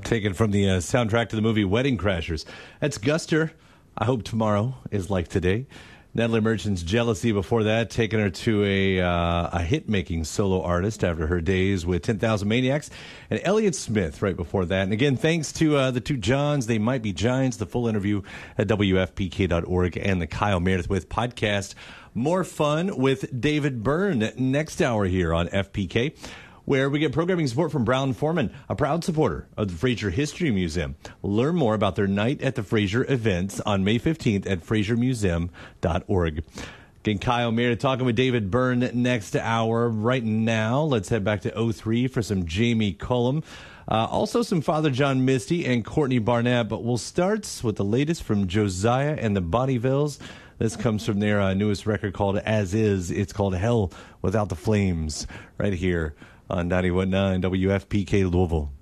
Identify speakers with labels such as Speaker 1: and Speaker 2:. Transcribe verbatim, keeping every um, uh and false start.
Speaker 1: Taken from the uh, soundtrack to the movie Wedding Crashers. That's Guster. I hope tomorrow is like today. Natalie Merchant's Jealousy before that, taking her to a uh, a hit-making solo artist after her days with ten thousand Maniacs. And Elliott Smith right before that. And again, thanks to uh, the two Johns, They Might Be Giants, the full interview at W F P K dot org, and the Kyle Meredith with podcast. More fun with David Byrne next hour here on F P K, where we get programming support from Brown Forman, a proud supporter of the Fraser History Museum. Learn more about their Night at the Fraser events on May fifteenth at fraser museum dot org. Again, Kyle Meredith talking with David Byrne next hour. Right now, let's head back to oh three for some Jamie Cullum. Uh, also some Father John Misty and Courtney Barnett, but we'll start with the latest from Josiah and the Bonnievilles. This comes from their uh, newest record called As Is. It's called Hell Without the Flames, right here on ninety-one point nine W F P K Louisville.